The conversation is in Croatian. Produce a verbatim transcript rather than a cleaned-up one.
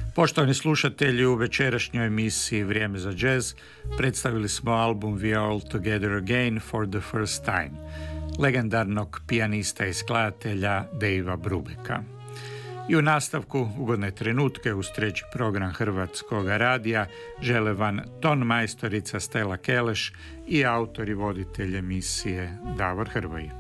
Poštovani slušatelji, u večerašnjoj emisiji Vrijeme za jazz predstavili smo album We Are All Together Again for the First Time legendarnog pijanista i skladatelja Davea Brubecka. I u nastavku ugodne trenutke uz treći program Hrvatskog radija žele vam ton majstorica Stella Keleš i autor i voditelj emisije Davor Hrvoj.